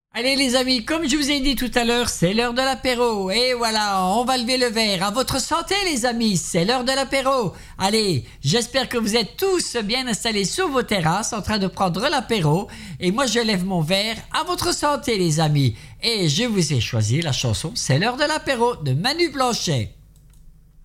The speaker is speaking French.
Allez les amis, comme je vous ai dit tout à l'heure, c'est l'heure de l'apéro. Et voilà, on va lever le verre. À votre santé les amis, c'est l'heure de l'apéro. Allez, j'espère que vous êtes tous bien installés sur vos terrasses en train de prendre l'apéro. Et moi je lève mon verre à votre santé les amis. Et je vous ai choisi la chanson C'est l'heure de l'apéro de Manu Blanchet.